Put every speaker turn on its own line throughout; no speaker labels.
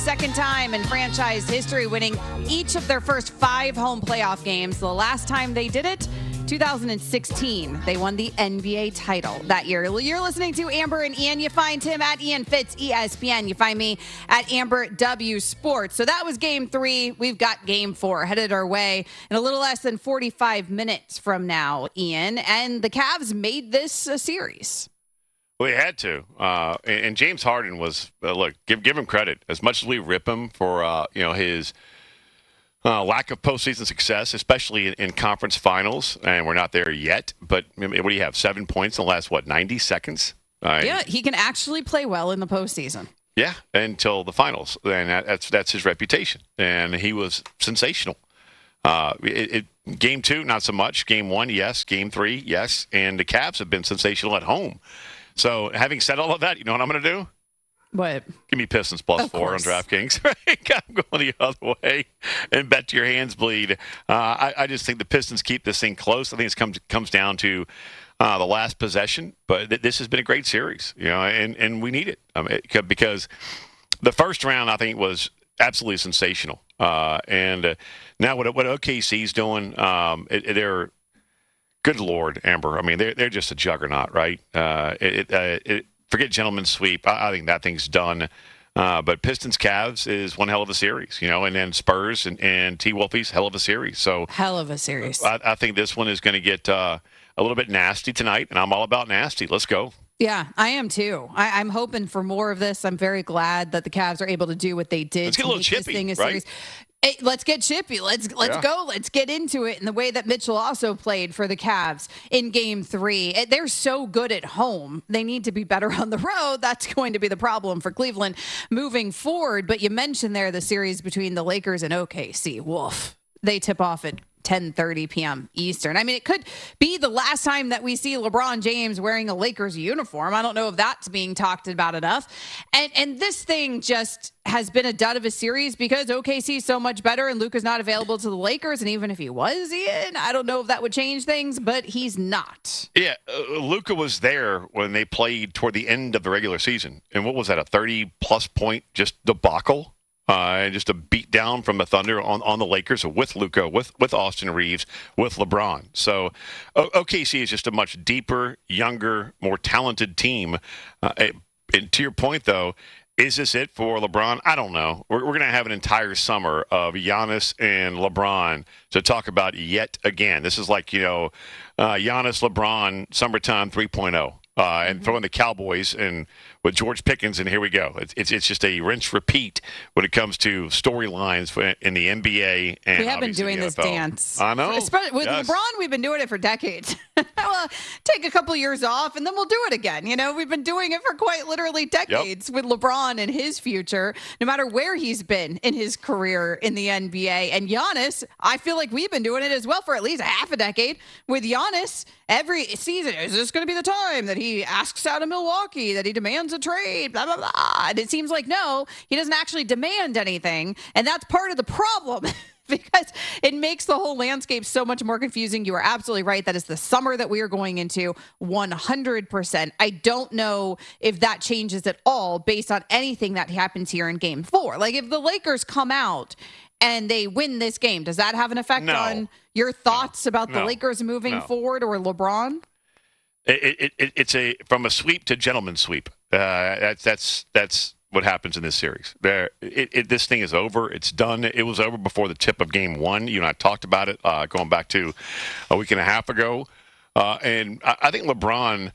Second time in franchise history, winning each of their first 5 home playoff games. The last time they did it, 2016. They won the NBA title that year. You're listening to Amber and Ian. You find him at Ian Fitz ESPN. You find me at Amber W Sports. So that was game 3. We've got game 4 headed our way in a little less than 45 minutes from now, Ian. And the Cavs made this a series.
Well, he had to. And James Harden was, look, give him credit. As much as we rip him for, his lack of postseason success, especially in conference finals, and we're not there yet. But what do you have, 7 points in the last, 90 seconds?
Yeah, he can actually play well in the postseason.
Yeah, until the finals. And that's his reputation. And he was sensational. Game 2, not so much. Game 1, yes. Game 3, yes. And the Cavs have been sensational at home. So having said all of that, you know what I'm going to do?
What?
Give me Pistons +4 on DraftKings. Right? I'm going the other way and bet till your hands bleed. I just think the Pistons keep this thing close. I think it comes down to the last possession. But this has been a great series, and we need it because the first round I think was absolutely sensational. And now what OKC's doing, they're good Lord, Amber. I mean, they're just a juggernaut, right? Forget gentleman's sweep. I think that thing's done. But Pistons Cavs is one hell of a series, and then Spurs and T Wolfies, hell of a series. So
hell of a series.
I think this one is going to get a little bit nasty tonight, and I'm all about nasty. Let's go.
Yeah, I am too. I'm hoping for more of this. I'm very glad that the Cavs are able to do what they did.
Let's get a little chippy, right?
Hey, let's get chippy. Let's go. Let's get into it. And the way that Mitchell also played for the Cavs in game 3. They're so good at home. They need to be better on the road. That's going to be the problem for Cleveland moving forward. But you mentioned there the series between the Lakers and OKC. Woof. They tip off at 10:30 p.m. Eastern. I mean, it could be the last time that we see LeBron James wearing a Lakers uniform. I don't know if that's being talked about enough. And this thing just has been a dud of a series because OKC is so much better and Luka's not available to the Lakers. And even if he was, Ian, I don't know if that would change things, but he's not.
Yeah, Luka was there when they played toward the end of the regular season. And what was that, a 30-plus point just debacle? Just a beat down from the Thunder on the Lakers with Luka, with Austin Reeves, with LeBron. So OKC is just a much deeper, younger, more talented team. And to your point, though, is this it for LeBron? I don't know. We're going to have an entire summer of Giannis and LeBron to talk about yet again. This is like, Giannis, LeBron, summertime 3.0. And throwing the Cowboys and with George Pickens, and here we go. It's just a rinse repeat when it comes to storylines in the NBA. And
we have been doing this dance.
I know.
With LeBron, we've been doing it for decades. Well, take a couple years off, and then we'll do it again. We've been doing it for quite literally decades with LeBron and his future, no matter where he's been in his career in the NBA. And Giannis, I feel like we've been doing it as well for at least a half a decade with Giannis. Every season, is this going to be the time that he asks out of Milwaukee, that he demands a trade, blah, blah, blah. And it seems like, no, he doesn't actually demand anything. And that's part of the problem because it makes the whole landscape so much more confusing. You are absolutely right. That is the summer that we are going into 100%. I don't know if that changes at all based on anything that happens here in game 4. Like if the Lakers come out and they win this game, does that have an effect on your thoughts about the Lakers moving forward or LeBron?
It's from a sweep to gentleman's sweep. That's what happens in this series. This thing is over. It's done. It was over before the tip of game 1. You and I talked about it going back to a week and a half ago. And I think LeBron.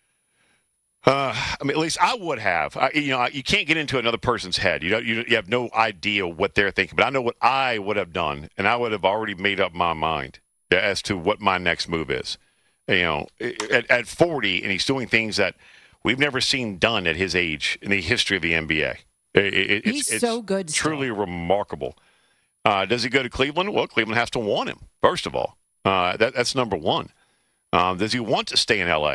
At least I would have. You can't get into another person's head. You have no idea what they're thinking. But I know what I would have done, and I would have already made up my mind as to what my next move is. At 40, and he's doing things that we've never seen done at his age in the history of the NBA.
He's so good.
Truly remarkable. Does he go to Cleveland? Well, Cleveland has to want him, first of all. That's number one. Does he want to stay in LA?